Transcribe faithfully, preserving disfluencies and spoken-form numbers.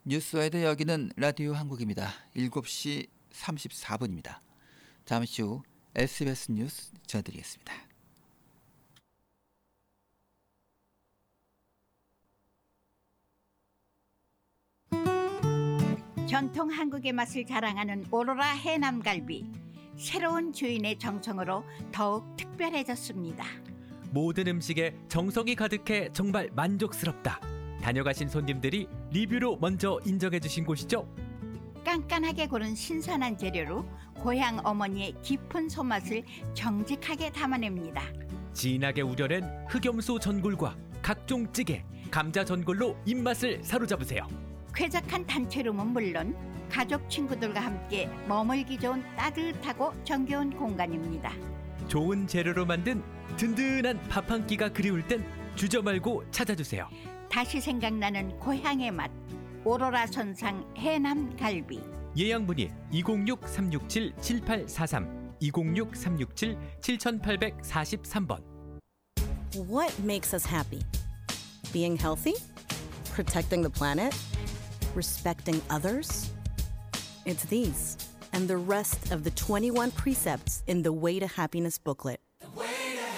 뉴스와이드 여기는 라디오 한국입니다. 일곱 시 삼십사 분입니다. 잠시 후 에스비에스 뉴스 전해드리겠습니다. 전통 한국의 맛을 자랑하는 오로라 해남갈비. 새로운 주인의 정성으로 더욱 특별해졌습니다. 모든 음식에 정성이 가득해 정말 만족스럽다. 다녀가신 손님들이 리뷰로 먼저 인정해 주신 곳이죠. 깐깐하게 고른 신선한 재료로 고향 어머니의 깊은 손맛을 정직하게 담아냅니다. 진하게 우려낸 흑염소 전골과 각종 찌개, 감자 전골로 입맛을 사로잡으세요. 쾌적한 단체룸은 물론 가족 친구들과 함께 머물기 좋은 따뜻하고 정겨운 공간입니다. 좋은 재료로 만든 든든한 밥 한 끼가 그리울 땐 주저 말고 찾아주세요. 다시 생각나는 고향의 맛, 오로라 선상 해남 갈비. 예약 문의 이공육 삼육칠 칠팔사삼 이공육 삼육칠 칠팔사삼 번. What makes us happy? Being healthy? Protecting the planet? Respecting others? It's these and the rest of the twenty-one precepts in the Way to Happiness booklet.